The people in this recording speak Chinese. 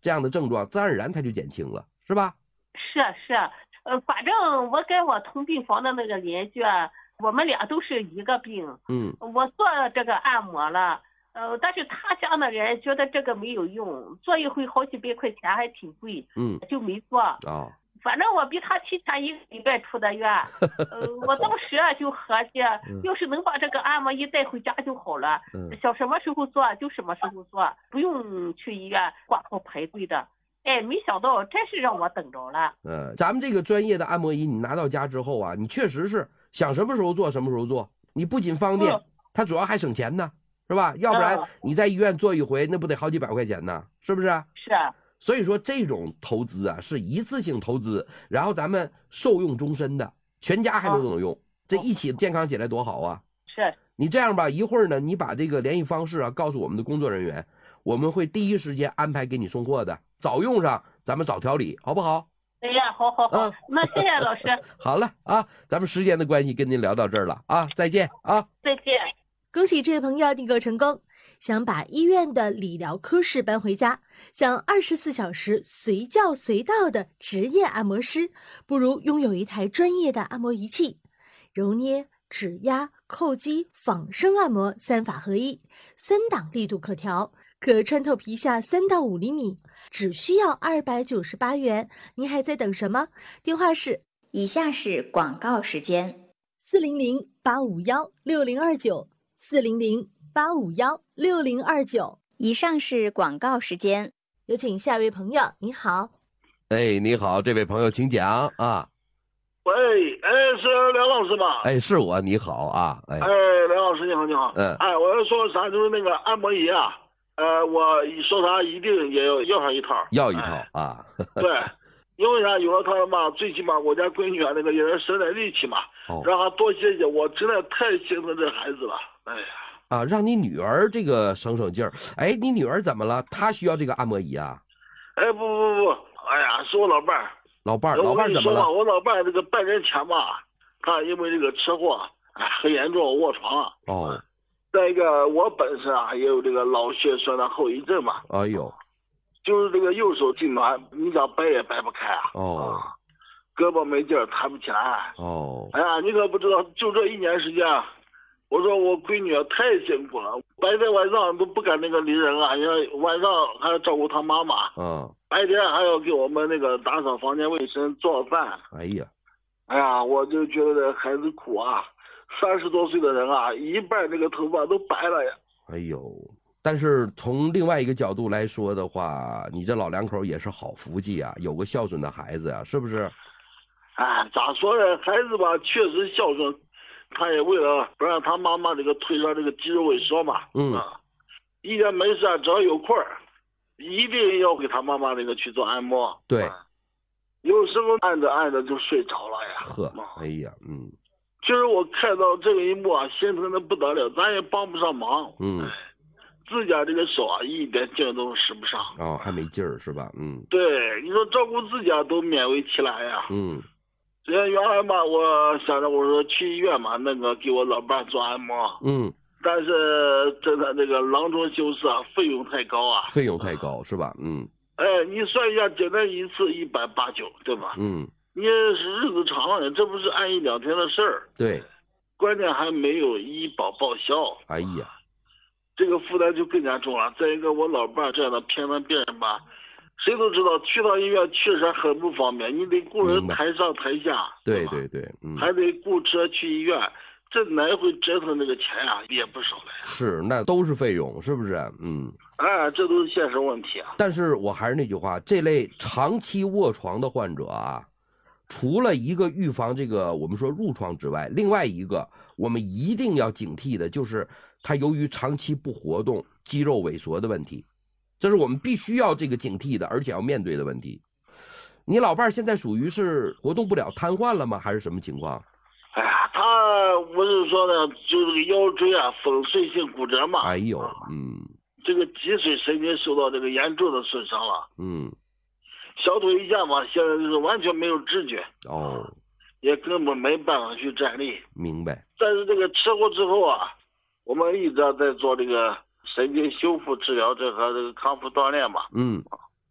这样的症状，自然而然它就减轻了，是吧？ 是，反正我跟我同病房的那个邻居，我们俩都是一个病。我做这个按摩了，但是他家的人觉得这个没有用，做一回好几百块钱还挺贵，就没做。反正我比他提前1个礼拜出的院，我当时就合计，要是能把这个按摩仪带回家就好了，想什么时候做就什么时候做，不用去医院挂号排队的。哎，没想到真是让我等着了。 咱们这个专业的按摩仪你拿到家之后啊，你确实是想什么时候做什么时候做，你不仅方便，它主要还省钱呢，是吧？要不然你在医院做一回，那不得好几百块钱呢，是不是？ 是。 所以说这种投资啊是一次性投资，然后咱们受用终身的，全家还能用，这一起健康起来多好啊！ 是。你这样吧，一会儿呢，你把这个联系方式啊告诉我们的工作人员，我们会第一时间安排给你送货的，早用上咱们早调理，好不好？ 哎呀，好，那谢谢老师。 好了啊，咱们时间的关系跟您聊到这儿了啊，再见啊！ 再见。 恭喜这位朋友订购成功。想把医院的理疗科室搬回家，想24小时随叫随到的职业按摩师，不如拥有一台专业的按摩仪器，揉捏、指压、叩击、仿生按摩3法合一，3档力度可调，可穿透皮下3到5厘米，只需要298元。您还在等什么？电话是以下是广告时间 ：400-851-6029，400-851-6029。 以上是广告时间， 有请下一位朋友。你好。 哎，你好，这位朋友请讲啊。 喂，是梁老师吗？ 哎，是我，你好啊。 梁老师你好，你好。我要说啥，就是那个按摩仪啊，我说啥一定也要上一套。 要一套啊。 对。因为啥？有了他嘛，最起码我家闺女那个也是省点力气嘛，让她多歇歇。我真的太心疼这孩子了，哎呀！ 让你女儿这个省劲儿。哎，你女儿怎么了？她需要这个按摩仪啊？ 哎，不，哎呀，是我老伴儿。 老伴怎么了？ 我老伴儿这个半年前吧，他因为这个车祸，很严重，卧床了。再一个，我本身也有这个脑血栓的后遗症嘛。 哎呦。 就是这个右手痉挛，你想掰也掰不开胳膊没劲儿，抬不起来。哎呀，你可不知道，就这1年时间，我说我闺女太辛苦了，白天晚上都不敢那个理人啊，你看晚上还要照顾她妈妈，白天还要给我们那个打扫房间卫生、做饭。哎呀，我就觉得这孩子苦啊，30多岁的人啊，一半这个头发都白了呀。 哎呦。但是从另外一个角度来说的话，你这老两口也是好福气啊，有个孝顺的孩子啊，是不是？ 咋说呢？孩子吧，确实孝顺，他也为了不让他妈妈这个腿上这个肌肉萎缩嘛，一天没事只要有空一定要给他妈妈这个去做按摩。 对， 有时候按着就睡着了呀。 哎呀， 其实我看到这个一幕心疼的不得了，咱也帮不上忙。自家这个手一点劲儿都使不上。 还没劲儿是吧？ 对，你说照顾自家都勉为其难呀。原来嘛，我想着我说去医院嘛，那个给我老伴做按摩。但是真的这个囊中羞涩费用太高啊。 费用太高是吧？ 你算一下，简单一次189，对吧？你日子长了，这不是按1、2天的事儿。 对。 关键还没有医保报销。 哎呀。 这个负担就更加重了。再一个，我老伴儿这样的偏瘫病人吧，谁都知道去到医院确实很不方便，你得雇人抬上抬下， 对， 还得雇车去医院，这来回折腾这个钱也不少了呀。 是，那都是费用，是不是？ 这都是现实问题啊。 但是我还是那句话，这类长期卧床的患者除了一个预防这个我们说褥疮之外，另外一个我们一定要警惕的就是他由于长期不活动，肌肉萎缩的问题，这是我们必须要这个警惕的，而且要面对的问题。你老伴现在属于是活动不了，瘫痪了吗？还是什么情况？ 他不是说呢，就这个腰椎粉碎性骨折嘛。 哎呦， 这个脊髓神经受到这个严重的损伤了。小腿一下嘛，现在就是完全没有知觉。也根本没办法去站立。 明白。 但是这个车祸之后我们一直在做这个神经修复治疗，这和这个康复锻炼嘛。